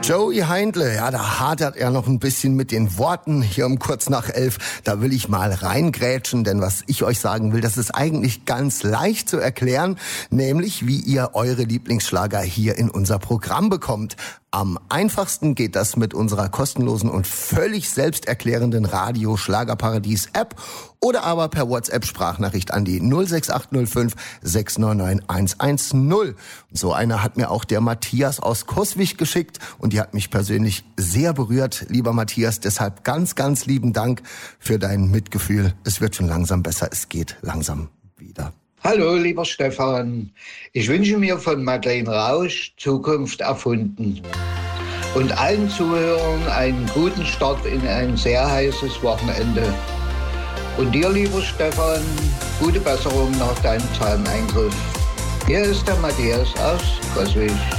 Joey Heindle, ja, da hadert er noch ein bisschen mit den Worten hier um kurz nach 11. Da will ich mal reingrätschen, denn was ich euch sagen will, das ist eigentlich ganz leicht zu erklären, nämlich wie ihr eure Lieblingsschlager hier in unser Programm bekommt. Am einfachsten geht das mit unserer kostenlosen und völlig selbsterklärenden Radio-Schlagerparadies-App oder aber per WhatsApp-Sprachnachricht an die 06805 699 110. Und so eine hat mir auch der Matthias aus Coswig geschickt und die hat mich persönlich sehr berührt. Lieber Matthias, deshalb ganz, ganz lieben Dank für dein Mitgefühl. Es wird schon langsam besser, es geht langsam wieder. Hallo, lieber Stefan. Ich wünsche mir von Madeleine Rausch Zukunft erfunden. Und allen Zuhörern einen guten Start in ein sehr heißes Wochenende. Und dir, lieber Stefan, gute Besserung nach deinem Zahneingriff. Hier ist der Matthias aus Coswig.